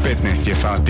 15 je sati.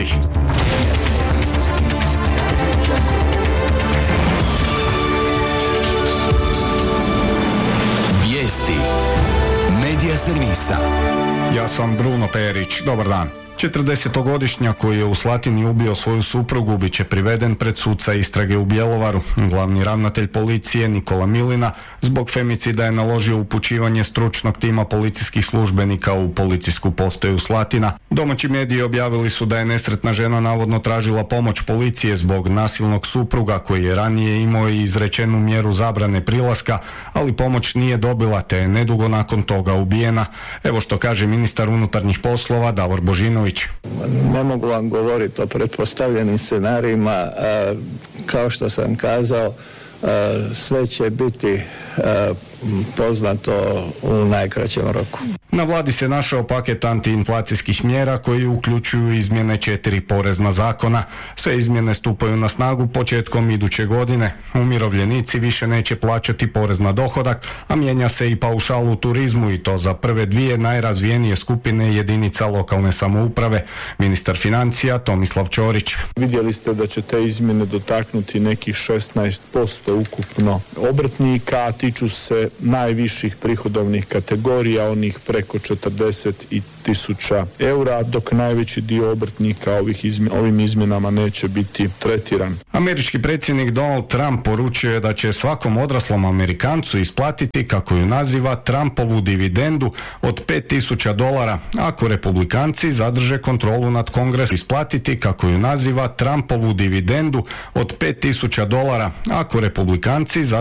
Vijesti Medija servisa. Ja sam Bruno Perić. Dobar dan. 40-godišnjak koji je u Slatini ubio svoju suprugu bit će priveden pred suca istrage u Bjelovaru. Glavni ravnatelj policije Nikola Milina zbog femicida je naložio upućivanje stručnog tima policijskih službenika u policijsku postaju Slatina. Domaći mediji objavili su da je nesretna žena navodno tražila pomoć policije zbog nasilnog supruga koji je ranije imao i izrečenu mjeru zabrane prilaska, ali pomoć nije dobila te je nedugo nakon toga ubijena. Evo što kaže ministar unutarnjih poslova Davor Božinović. Ne mogu vam govoriti o pretpostavljenim scenarijima, kao što sam kazao, sve će biti poznato u najkraćem roku. Na vladi se našao paket antiinflacijskih mjera koji uključuju izmjene 4 porezna zakona. Sve izmjene stupaju na snagu početkom iduće godine. Umirovljenici više neće plaćati porez na dohodak, a mijenja se i paušal u turizmu i to za prve dvije najrazvijenije skupine jedinica lokalne samouprave. Ministar financija Tomislav Ćorić. Vidjeli ste da će te izmjene dotaknuti nekih 16% ukupno obrtnika, a tiču se najviših prihodovnih kategorija, onih preko 40.000 eura, dok najveći dio obrtnika ovim izmjenama neće biti tretiran. Američki predsjednik Donald Trump poručio je da će svakom odraslom Amerikancu isplatiti, kako ju naziva, Trumpovu dividendu od $5.000 ako Republikanci zadrže kontrolu nad Kongresom. Isplatiti, kako ju naziva, Trumpovu dividendu od $5.000 ako Republikanci zadrže